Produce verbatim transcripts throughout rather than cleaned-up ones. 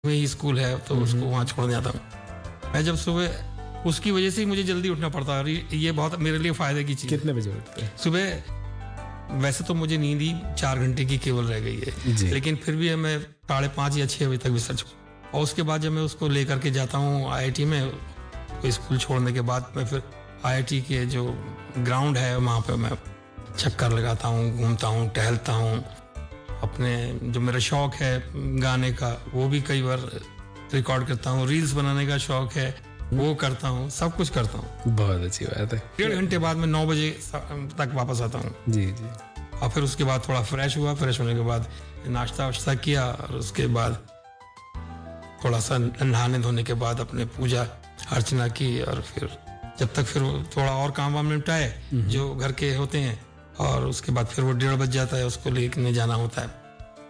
में ही स्कूल है तो उसको वहाँ छोड़ने जाता हूँ। मैं जब सुबह, उसकी वजह से ही मुझे जल्दी उठना पड़ता है, ये बहुत मेरे लिए फ़ायदे की चीज़। कितने बजे उठते हैं सुबह? वैसे तो मुझे नींद ही चार घंटे की केवल रह गई है, लेकिन फिर भी मैं साढ़े पाँच या छः बजे तक बिस्तर छोड़, और उसके बाद जब मैं उसको लेकर के जाता हूँ आई आई टी में, तो स्कूल छोड़ने के बाद मैं फिर आई आई टी के जो ग्राउंड है वहाँ पे मैं चक्कर लगाता हूँ, घूमता हूँ, टहलता हूँ। अपने जो मेरा शौक है गाने का वो भी कई बार रिकॉर्ड करता हूँ, रील्स बनाने का शौक है वो करता हूँ, सब कुछ करता हूँ। बहुत अच्छी बात है। डेढ़ घंटे बाद मैं नौ बजे तक वापस आता हूँ। जी जी। और फिर उसके बाद थोड़ा फ्रेश हुआ, फ्रेश होने के बाद नाश्ता वाश्ता किया, और उसके बाद थोड़ा सा नहाने धोने के बाद अपने पूजा अर्चना की, और फिर जब तक फिर थोड़ा और काम वाम निपटाए जो घर के होते हैं, और उसके बाद फिर वो डेढ़ बज जाता है, उसको लेके जाना होता है।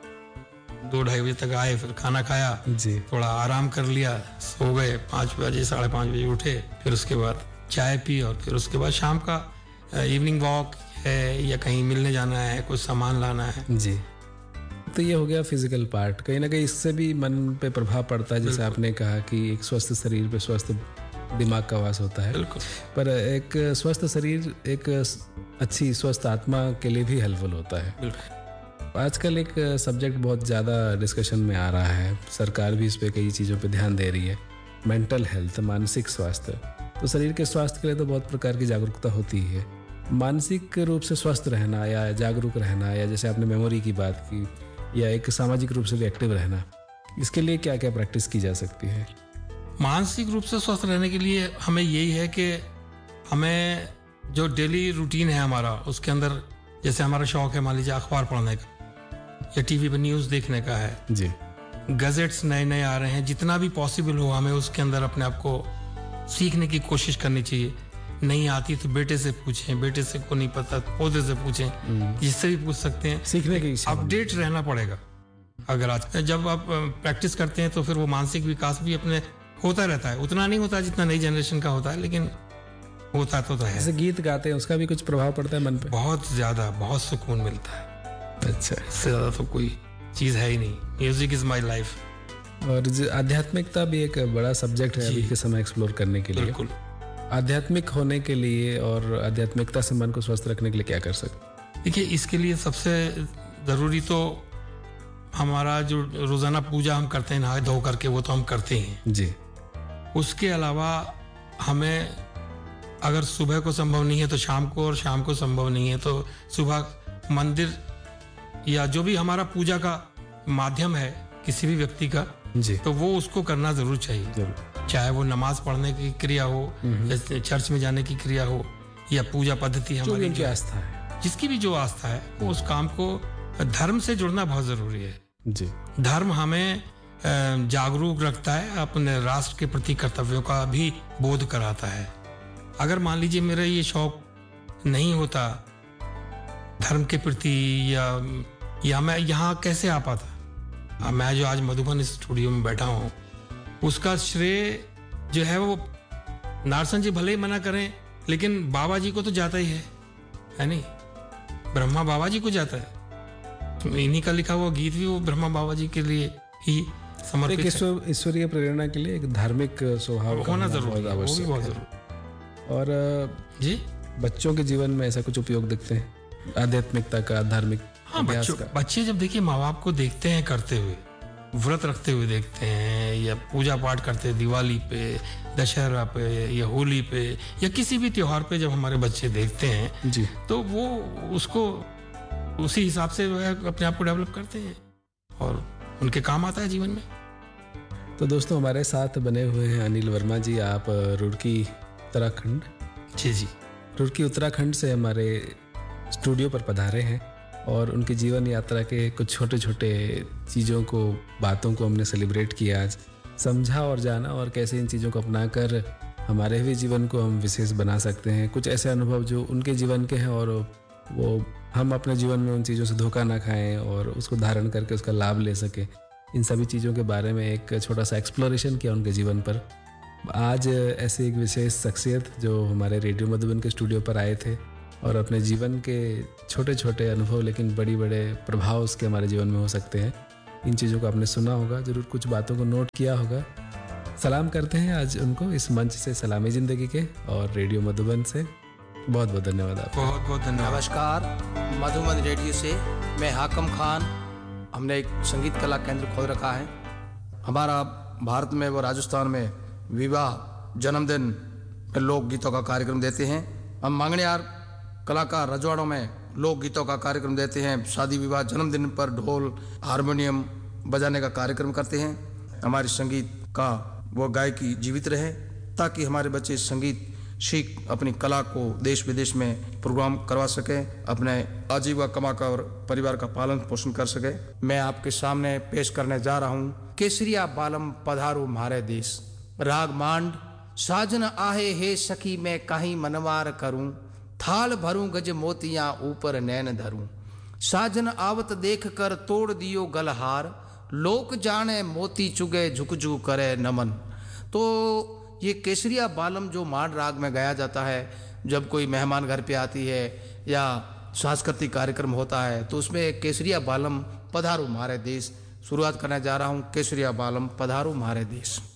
दो ढाई बजे तक आए, फिर खाना खाया जी, थोड़ा आराम कर लिया, सो गए, पाँच बजे साढ़े पाँच बजे उठे, फिर उसके बाद चाय पी, और फिर उसके बाद शाम का इवनिंग वॉक है या कहीं मिलने जाना है, कुछ सामान लाना है जी। तो ये हो गया फिजिकल पार्ट। कहीं ना कहीं इससे भी मन पे प्रभाव पड़ता है, जैसे आपने कहा कि एक स्वस्थ शरीर पे स्वस्थ दिमाग का वास होता है। बिल्कुल। पर एक स्वस्थ शरीर एक अच्छी स्वस्थ आत्मा के लिए भी हेल्पफुल होता है। बिल्कुल। आजकल एक सब्जेक्ट बहुत ज़्यादा डिस्कशन में आ रहा है, सरकार भी इस पे कई चीज़ों पे ध्यान दे रही है, मेंटल हेल्थ, मानसिक स्वास्थ्य। तो शरीर के स्वास्थ्य के लिए तो बहुत प्रकार की जागरूकता होती है। मानसिक रूप से स्वस्थ रहना या जागरूक रहना, या जैसे आपने मेमोरी की बात की, या एक सामाजिक रूप से भी एक्टिव रहना, इसके लिए क्या क्या प्रैक्टिस की जा सकती है? मानसिक रूप से स्वस्थ रहने के लिए हमें यही है कि हमें जो डेली रूटीन है हमारा, उसके अंदर जैसे हमारा शौक है मान लीजिए अखबार पढ़ने का या टीवी पर न्यूज़ देखने का है जी, गैजेट्स नए नए आ रहे हैं, जितना भी पॉसिबल हो हमें उसके अंदर अपने आप को सीखने की कोशिश करनी चाहिए। नहीं आती तो बेटे से पूछें, बेटे से को नहीं पता पौधे से पूछें, जिससे भी पूछ सकते हैं। सीखने की अपडेट रहना पड़ेगा। अगर आज जब आप प्रैक्टिस करते हैं तो फिर वो मानसिक विकास भी अपने होता रहता है, उतना नहीं होता जितना नई जनरेशन का होता है, लेकिन होता तो, तो है। जैसे गीत गाते हैं उसका भी कुछ प्रभाव पड़ता है मन पे? बहुत ज्यादा, बहुत सुकून मिलता है। अच्छा, इससे ज्यादा तो कोई चीज है ही नहीं। Music is my life. और आध्यात्मिकता भी एक बड़ा सब्जेक्ट है अभी के समय एक्सप्लोर करने के लिए। बिल्कुल। आध्यात्मिक होने के लिए और आध्यात्मिकता से मन को स्वस्थ रखने के लिए क्या कर सकते? देखिए, इसके लिए सबसे ज़रूरी तो हमारा जो रोज़ाना पूजा हम करते हैं नहा धो करके, वो तो हम करते हैं जी। उसके अलावा हमें अगर सुबह को संभव नहीं है तो शाम को, और शाम को संभव नहीं है तो सुबह मंदिर या जो भी हमारा पूजा का माध्यम है किसी भी व्यक्ति का जी, तो वो उसको करना ज़रूर चाहिए। जरूर। चाहे वो नमाज पढ़ने की क्रिया हो, या चर्च में जाने की क्रिया हो, या पूजा पद्धति हमारी जो आस्था है, जिसकी भी जो आस्था है, वो उस काम को, धर्म से जुड़ना बहुत जरूरी है जी। धर्म हमें जागरूक रखता है, अपने राष्ट्र के प्रति कर्तव्यों का भी बोध कराता है। अगर मान लीजिए मेरा ये शौक नहीं होता धर्म के प्रति, या या मैं यहाँ कैसे आ पाता? मैं जो आज मधुबन स्टूडियो में बैठा हूँ, उसका श्रेय जो है वो नारसन जी भले ही मना करें, लेकिन बाबा जी को तो जाता ही है, है नहीं? ब्रह्मा बाबा जी को जाता है। तो इन्हीं का लिखा हुआ गीत भी वो ब्रह्मा बाबा जी के लिए ही समर्पित है। ईश्वरीय प्रेरणा के लिए एक धार्मिक स्वभाव होना जरूरी है, वो भी बहुत जरूरी। और जी, बच्चों के जीवन में ऐसा कुछ उपयोग दिखते हैं आध्यात्मिकता का, धार्मिक हाँ, बच्चों बच्चे जब देखिए माँ बाप को देखते हैं करते हुए, व्रत रखते हुए देखते हैं, या पूजा पाठ करते हैं दिवाली पे, दशहरा पे, या होली पे, या किसी भी त्योहार पे जब हमारे बच्चे देखते हैं जी, तो वो उसको उसी हिसाब से जो है अपने आप को डेवलप करते हैं और उनके काम आता है जीवन में। तो दोस्तों, हमारे साथ बने हुए हैं अनिल वर्मा जी। आप रुड़की उत्तराखंड जी जी रुड़की उत्तराखंड से हमारे स्टूडियो पर पधारे हैं, और उनकी जीवन यात्रा के कुछ छोटे छोटे चीज़ों को, बातों को हमने सेलिब्रेट किया, आज समझा और जाना, और कैसे इन चीज़ों को अपनाकर हमारे भी जीवन को हम विशेष बना सकते हैं। कुछ ऐसे अनुभव जो उनके जीवन के हैं, और वो हम अपने जीवन में उन चीज़ों से धोखा ना खाएं और उसको धारण करके उसका लाभ ले सकें। इन सभी चीज़ों के बारे में एक छोटा सा एक्सप्लोरेशन किया उनके जीवन पर। आज ऐसे एक विशेष शख्सियत जो हमारे रेडियो मधुबन के स्टूडियो पर आए थे, और अपने जीवन के छोटे छोटे अनुभव, लेकिन बड़ी बड़े प्रभाव उसके हमारे जीवन में हो सकते हैं, इन चीज़ों को आपने सुना होगा, ज़रूर कुछ बातों को नोट किया होगा। सलाम करते हैं आज उनको इस मंच से, सलामी ज़िंदगी के और रेडियो मधुबन से। बहुत बहुत धन्यवाद आपका। बहुत बहुत धन्यवाद। नमस्कार, मधुबन रेडियो से मैं हाकम खान। हमने एक संगीत कला केंद्र खोल रखा है। हमारा भारत में व राजस्थान में विवाह, जन्मदिन, लोकगीतों का कार्यक्रम देते हैं। हम मांगणियार कलाकार रजवाड़ों में लोकगीतों का कार्यक्रम देते हैं। शादी विवाह, जन्मदिन पर ढोल, हारमोनियम बजाने का कार्यक्रम करते हैं। हमारी संगीत का वो गायकी जीवित रहे ताकि हमारे बच्चे संगीत सीख अपनी कला को देश विदेश में प्रोग्राम करवा सके, अपने आजीविका कमा कर परिवार का पालन पोषण कर सके। मैं आपके सामने पेश करने जा रहा हूँ केसरिया बालम पधारो म्हारे देश। राग मांड। साजन आहे हे सखी मैं काहीं मनवार करूं, थाल भरूं गज मोतियां ऊपर नैन धरूं। साजन आवत देख कर तोड़ दियो गलहार, लोक जाने मोती चुगे झुकझू करे नमन। तो ये केसरिया बालम जो मांड राग में गाया जाता है, जब कोई मेहमान घर पे आती है या सांस्कृतिक कार्यक्रम होता है तो उसमें केसरिया बालम पधारो म्हारे देश शुरुआत करने जा रहा हूँ। केसरिया बालम पधारो म्हारे देश।